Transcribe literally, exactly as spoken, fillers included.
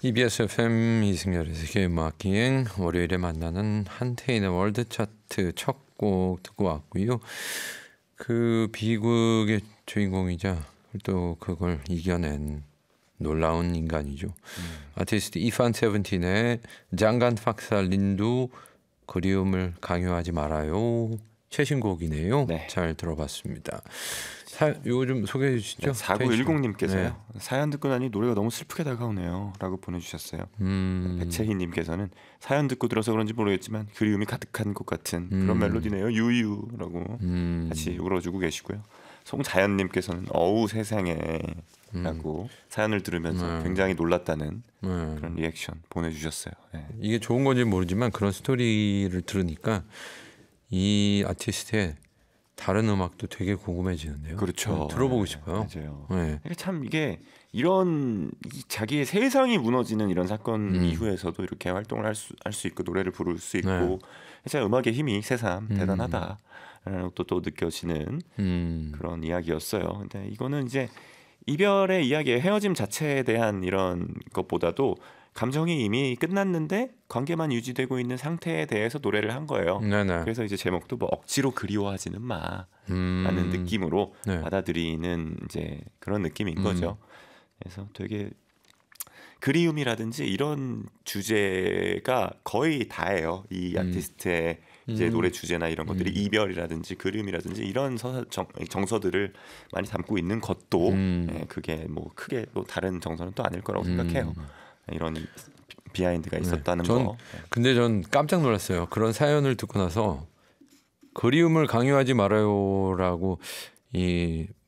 이비에스 에프엠 이승열의 세계음악기행 월요일에 만나는 한태인의 월드 차트 첫 곡 듣고 왔고요. 그 비극의 주인공이자 또 그걸 이겨낸 놀라운 인간이죠. 음. 아티스트 이판 세븐틴의 장간 팍사 린두 그리움을 강요하지 말아요. 최신곡이네요. 네. 잘 들어봤습니다. 사, 이거 좀 소개해 주시죠. 네, 사구일공님께서요. 네. 사연 듣고 나니 노래가 너무 슬프게 다가오네요 라고 보내주셨어요. 음. 배채희님께서는 사연 듣고 들어서 그런지 모르겠지만 그리움이 가득한 것 같은 음. 그런 멜로디네요. 유유라고 음. 같이 울어주고 계시고요. 송자연님께서는 어우 세상에 음. 라고 사연을 들으면서 네. 굉장히 놀랐다는 네. 그런 리액션 보내주셨어요. 네. 이게 좋은 건지 모르지만 그런 스토리를 들으니까 이 아티스트의 다른 음악도 되게 궁금해지는데요. 그렇죠. 들어보고 싶어요. 맞아요. 네. 참 이게 이런 자기의 세상이 무너지는 이런 사건 음. 이후에서도 이렇게 활동을 할 수 할 수 있고 노래를 부를 수 있고 네. 진짜 음악의 힘이 새삼 음. 대단하다라는 것도 또 느껴지는 음. 그런 이야기였어요. 근데 이거는 이제 이별의 이야기의 헤어짐 자체에 대한 이런 것보다도 감정이 이미 끝났는데 관계만 유지되고 있는 상태에 대해서 노래를 한 거예요. 네네. 그래서 이제 제목도 뭐 억지로 그리워하지는 마라는 음... 느낌으로 네. 받아들이는 이제 그런 느낌인 음... 거죠. 그래서 되게 그리움이라든지 이런 주제가 거의 다예요. 이 아티스트의 음... 이제 노래 주제나 이런 것들이 음... 이별이라든지 그리움이라든지 이런 서, 정, 정서들을 많이 담고 있는 것도 음... 예, 그게 뭐 크게 또 다른 정서는 또 아닐 거라고 음... 생각해요. 이런 비하인드가 있었다는 네, 전, 거. 근데 전 깜짝 놀랐어요. 그런 사연을 듣고 나서 그리움을 강요하지 말아요라고 이